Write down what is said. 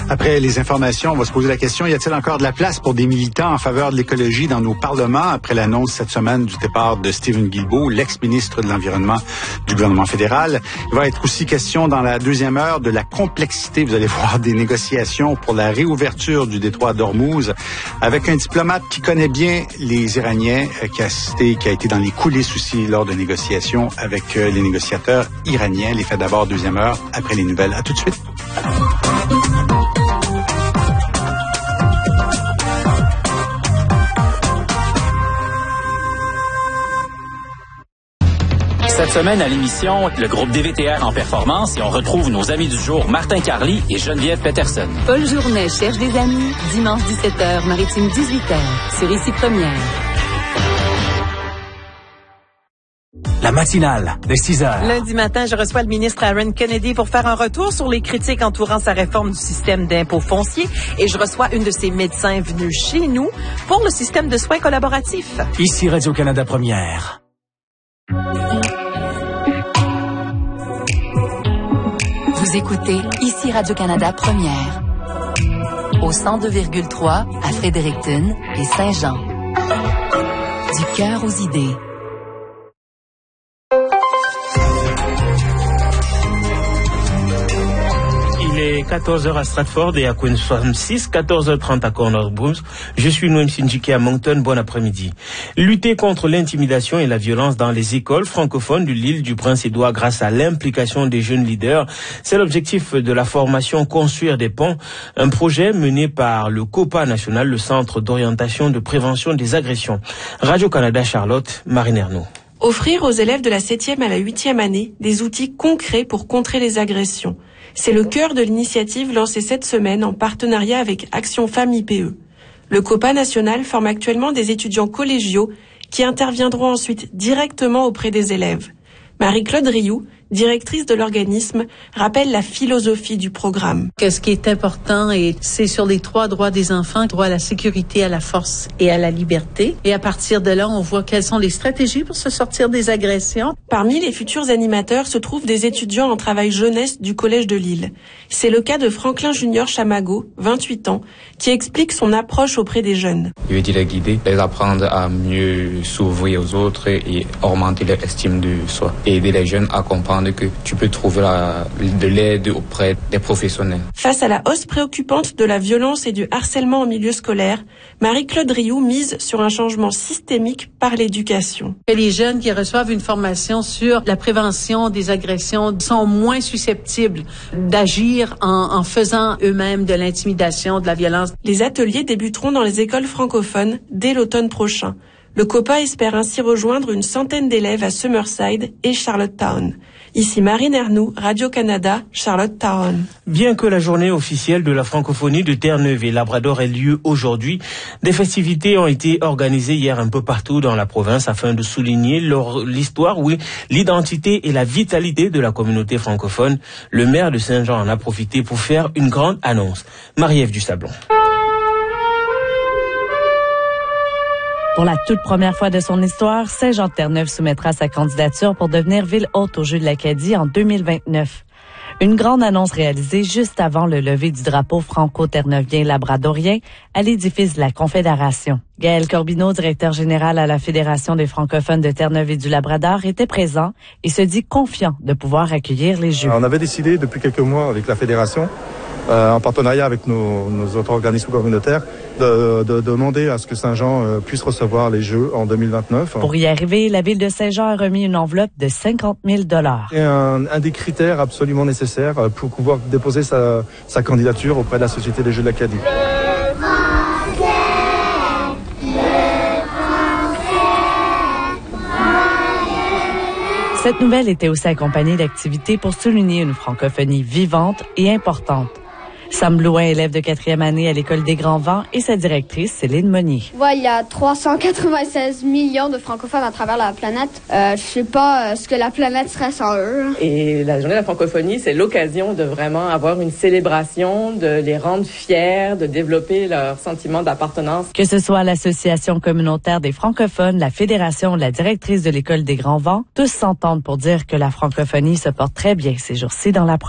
Après les informations, on va se poser la question, y a-t-il encore de la place pour des militants en faveur de l'écologie dans nos parlements après l'annonce cette semaine du départ de Stephen Guilbeault, l'ex-ministre de l'Environnement du gouvernement fédéral? Il va être aussi question dans la deuxième heure de la complexité, vous allez voir, des négociations pour la réouverture du détroit d'Ormuz avec un diplomate qui connaît bien les Iraniens, qui a été dans les coulisses aussi lors de négociations avec les négociateurs iraniens. Les faits d'abord, deuxième heure, après les nouvelles. À tout de suite. Cette semaine à l'émission, le groupe DVTR en performance et on retrouve nos amis du jour Martin Carly et Geneviève Peterson. Paul Journet cherche des amis, dimanche 17h, Maritime 18h, sur Ici Première. La matinale de 6h. Lundi matin, je reçois le ministre Aaron Kennedy pour faire un retour sur les critiques entourant sa réforme du système d'impôt foncier et je reçois une de ses médecins venus chez nous pour le système de soins collaboratifs. Ici Radio-Canada Première. Vous écoutez Ici Radio-Canada Première. Au 102,3 à Fredericton et Saint-Jean. Du cœur aux idées. Il est 14h à Stratford et à Queen 66, 14h30 à Corner Brooms. Je suis Noem Sinjiki à Moncton. Bon après-midi. Lutter contre l'intimidation et la violence dans les écoles francophones de l'île du Prince-Édouard grâce à l'implication des jeunes leaders. C'est l'objectif de la formation Construire des ponts, un projet mené par le COPA national, le Centre d'orientation de prévention des agressions. Radio-Canada Charlotte, Marine Ernaud. Offrir aux élèves de la 7e à la 8e année des outils concrets pour contrer les agressions. C'est le cœur de l'initiative lancée cette semaine en partenariat avec Action Femmes IPE. Le COPA national forme actuellement des étudiants collégiaux qui interviendront ensuite directement auprès des élèves. Marie-Claude Rioux, directrice de l'organisme, rappelle la philosophie du programme. Ce qui est important, c'est sur les 3 droits des enfants, droit à la sécurité, à la force et à la liberté. Et à partir de là, on voit quelles sont les stratégies pour se sortir des agressions. Parmi les futurs animateurs se trouvent des étudiants en travail jeunesse du Collège de Lille. C'est le cas de Franklin Junior Chamago, 28 ans, qui explique son approche auprès des jeunes. Je veux dire les guider, les apprendre à mieux s'ouvrir aux autres et augmenter leur estime de soi. Et aider les jeunes à comprendre que tu peux trouver de l'aide auprès des professionnels. Face à la hausse préoccupante de la violence et du harcèlement en milieu scolaire, Marie-Claude Rioux mise sur un changement systémique par l'éducation. Les jeunes qui reçoivent une formation sur la prévention des agressions sont moins susceptibles d'agir en faisant eux-mêmes de l'intimidation, de la violence. Les ateliers débuteront dans les écoles francophones dès l'automne prochain. Le COPA espère ainsi rejoindre une centaine d'élèves à Summerside et Charlottetown. Ici Marine Ernoux, Radio-Canada, Charlottetown. Bien que la journée officielle de la francophonie de Terre-Neuve et Labrador ait lieu aujourd'hui, des festivités ont été organisées hier un peu partout dans la province afin de souligner l'histoire, l'identité et la vitalité de la communauté francophone. Le maire de Saint-Jean en a profité pour faire une grande annonce. Marie-Ève Dusablon. Pour la toute première fois de son histoire, Saint-Jean-de-Terre-Neuve soumettra sa candidature pour devenir ville hôte aux Jeux de l'Acadie en 2029. Une grande annonce réalisée juste avant le lever du drapeau franco-terneuvien labradorien à l'édifice de la Confédération. Gaël Corbineau, directeur général à la Fédération des francophones de Terre-Neuve et du Labrador, était présent et se dit confiant de pouvoir accueillir les Jeux. On avait décidé depuis quelques mois avec la Fédération, en partenariat avec nos autres organismes communautaires, de demander à ce que Saint-Jean puisse recevoir les Jeux en 2029. Pour y arriver, la ville de Saint-Jean a remis une enveloppe de 50 000 $. C'est un des critères absolument nécessaires pour pouvoir déposer sa candidature auprès de la Société des Jeux de l'Acadie. Cette nouvelle était aussi accompagnée d'activités pour souligner une francophonie vivante et importante. Sam Blouin, élève de 4e année à l'École des Grands Vents, et sa directrice, Céline Monnier. Il y a 396 millions de francophones à travers la planète. Je sais pas ce que la planète serait sans eux. Et la journée de la francophonie, c'est l'occasion de vraiment avoir une célébration, de les rendre fiers, de développer leur sentiment d'appartenance. Que ce soit l'Association communautaire des francophones, la Fédération, la directrice de l'École des Grands Vents, tous s'entendent pour dire que la francophonie se porte très bien ces jours-ci dans la province.